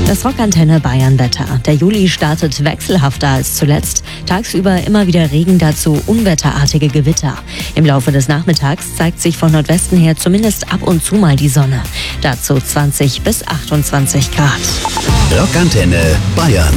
Das Rockantenne Bayern-Wetter. Der Juli startet wechselhafter als zuletzt. Tagsüber immer wieder Regen, dazu unwetterartige Gewitter. Im Laufe des Nachmittags zeigt sich von Nordwesten her zumindest ab und zu mal die Sonne. Dazu 20 bis 28 Grad. Rockantenne Bayern.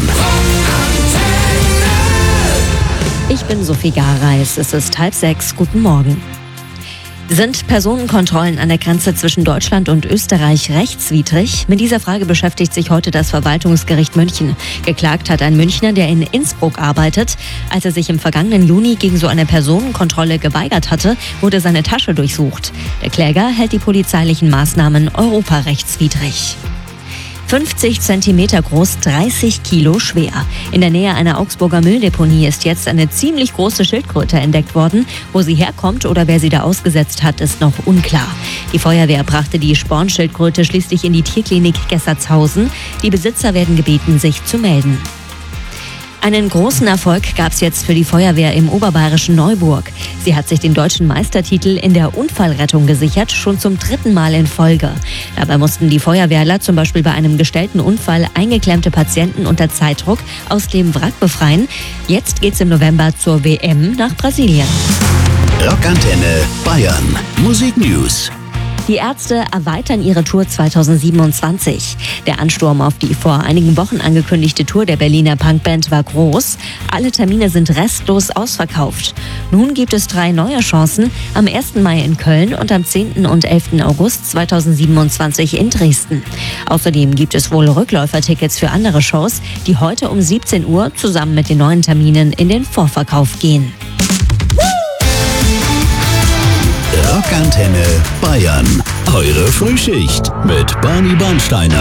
Ich bin Sophie Gareis. Es ist 5:30. Guten Morgen. Sind Personenkontrollen an der Grenze zwischen Deutschland und Österreich rechtswidrig? Mit dieser Frage beschäftigt sich heute das Verwaltungsgericht München. Geklagt hat ein Münchner, der in Innsbruck arbeitet. Als er sich im vergangenen Juni gegen so eine Personenkontrolle geweigert hatte, wurde seine Tasche durchsucht. Der Kläger hält die polizeilichen Maßnahmen europarechtswidrig. 50 Zentimeter groß, 30 Kilo schwer. In der Nähe einer Augsburger Mülldeponie ist jetzt eine ziemlich große Schildkröte entdeckt worden. Wo sie herkommt oder wer sie da ausgesetzt hat, ist noch unklar. Die Feuerwehr brachte die Spornschildkröte schließlich in die Tierklinik Gessertshausen. Die Besitzer werden gebeten, sich zu melden. Einen großen Erfolg gab es jetzt für die Feuerwehr im oberbayerischen Neuburg. Sie hat sich den deutschen Meistertitel in der Unfallrettung gesichert, schon zum 3. Mal in Folge. Dabei mussten die Feuerwehrler zum Beispiel bei einem gestellten Unfall eingeklemmte Patienten unter Zeitdruck aus dem Wrack befreien. Jetzt geht's im November zur WM nach Brasilien. Rockantenne Bayern. Musik News. Die Ärzte erweitern ihre Tour 2027. Der Ansturm auf die vor einigen Wochen angekündigte Tour der Berliner Punkband war groß. Alle Termine sind restlos ausverkauft. Nun gibt es 3 neue Chancen: am 1. Mai in Köln und am 10. und 11. August 2027 in Dresden. Außerdem gibt es wohl Rückläufertickets für andere Shows, die heute um 17 Uhr zusammen mit den neuen Terminen in den Vorverkauf gehen. Rockantenne Bayern. Eure Frühschicht mit Barney Bernsteiner.